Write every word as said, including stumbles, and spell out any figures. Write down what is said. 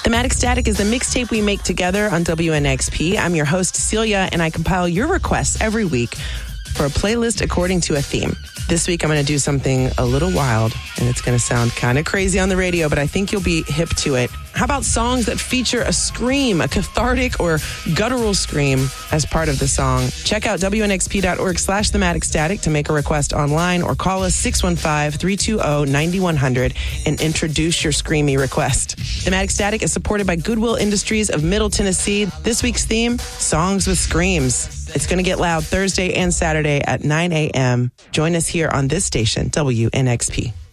Thematic Static is the mixtape we make together on W N X P. I'm your host, Celia, and I compile your requests every week for a playlist according to a theme. This week, I'm going to do something a little wild, and it's going to sound kind of crazy on the radio, but I think you'll be hip to it. How about songs that feature a scream, a cathartic or guttural scream as part of the song? Check out W N X P dot org slash thematic static to make a request online, or call us six one five, three two zero, nine one zero zero and introduce your screamy request. Thematic Static is supported by Goodwill Industries of Middle Tennessee. This week's theme, Songs with Screams. It's going to get loud Thursday and Saturday at nine a.m. Join us here on this station, W N X P.